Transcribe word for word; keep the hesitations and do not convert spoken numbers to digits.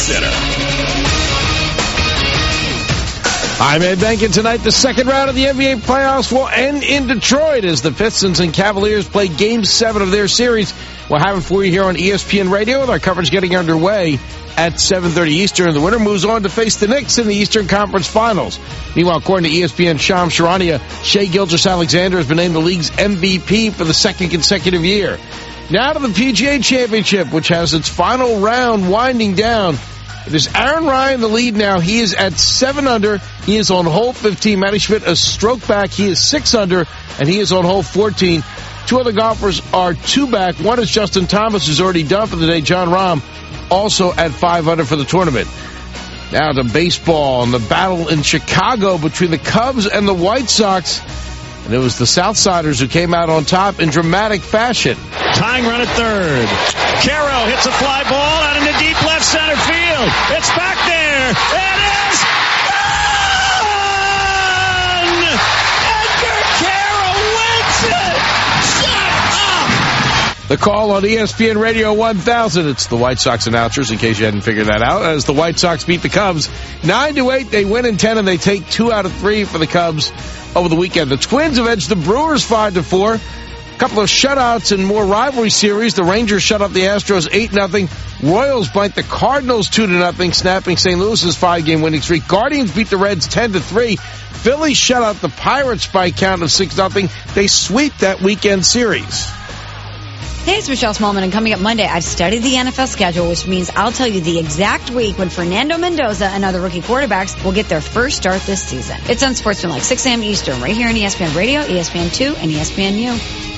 Center. I'm Ed Benkin. Tonight, the second round of the N B A playoffs will end in Detroit as the Pistons and Cavaliers play Game seven of their series. We'll have it for you here on E S P N Radio with our coverage getting underway at seven thirty Eastern. The winner moves on to face the Knicks in the Eastern Conference Finals. Meanwhile, according to E S P N's Shams Charania, Shai Gilgeous-Alexander has been named the league's M V P for the second consecutive year. Now to the P G A Championship, which has its final round winding down. It is Aaron Ryan the lead now. He is at seven under. He is on hole fifteen. Matty Schmidt a stroke back. He is six under, and he is on hole fourteen. Two other golfers are two back. One is Justin Thomas, who's already done for the day. Jon Rahm also at five under for the tournament. Now to baseball and the battle in Chicago between the Cubs and the White Sox. And it was the Southsiders who came out on top in dramatic fashion. Tying run at third. Caro hits a fly ball out into deep left center field. It's back there. It is gone! Edgar Caro wins it! Shut up! The call on E S P N Radio one thousand. It's the White Sox announcers, in case you hadn't figured that out, as the White Sox beat the Cubs nine to eight. They win in ten, and they take two out of three for the Cubs over the weekend. The Twins have edged the Brewers five to four. A couple of shutouts in more rivalry series. The Rangers shut out the Astros eight nothing. Royals blanked the Cardinals two to nothing, snapping Saint Louis's five-game winning streak. Guardians beat the Reds ten to three. Philly shut out the Pirates by a count of six nothing. They sweep that weekend series. Hey, it's Michelle Smallman, and coming up Monday, I've studied the N F L schedule, which means I'll tell you the exact week when Fernando Mendoza and other rookie quarterbacks will get their first start this season. It's on Sportsman like six a.m. Eastern, right here on E S P N Radio, E S P N two, and E S P N U.